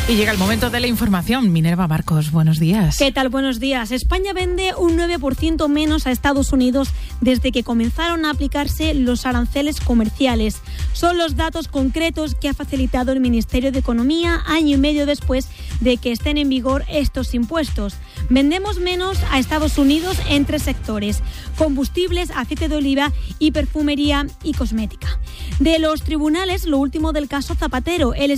Y llega el momento de la información. Minerva Marcos, buenos días. ¿Qué tal? Buenos días. España vende un 9% menos a Estados Unidos desde que comenzaron a aplicarse los aranceles comerciales. Son los datos concretos que ha facilitado el Ministerio de Economía año y medio después de que estén en vigor estos impuestos. Vendemos menos a Estados Unidos en 3 sectores: combustibles, aceite de oliva y perfumería y cosmética. De los tribunales, lo último del caso Zapatero. El